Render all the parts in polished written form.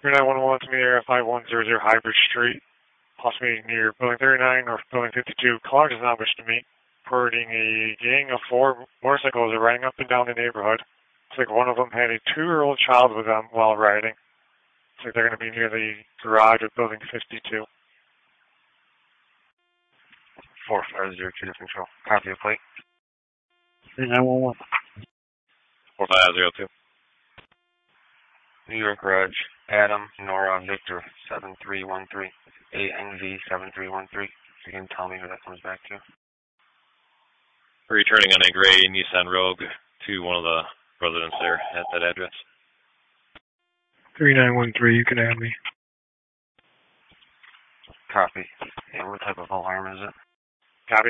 3911 to me area 5100 Hybrid Street, possibly near Building 39 or Building 52. Caller does not wish to meet. Reporting a gang of 4 motorcycles are riding up and down the neighborhood. Looks like one of them had a 2-year-old child with them while riding. Looks like they're going to be near the garage of Building 52. 4502 to control. Copy the plate. 3911. 4502. New York Garage, Adam, Nora, Victor, 7313, ANV 7313. You can tell me who that comes back to. Returning on a gray Nissan Rogue to one of the residents there at that address. 3913, you can have me. Copy. And what type of alarm is it? Copy.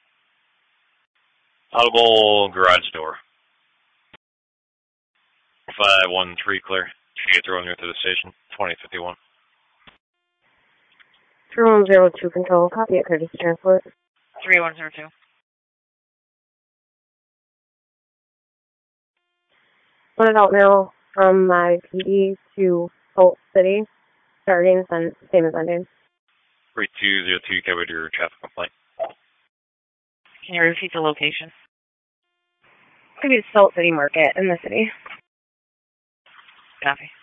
Audible garage door. 513 clear. She gets thrown near to the station. 2051. 3102 control. Copy at Courtesy Transport. 3102. Wanted out now from my PD to Salt City, starting same as ending. 3202 covered your traffic complaint. Can you repeat the location? Could be Salt City Market in the city. Copy.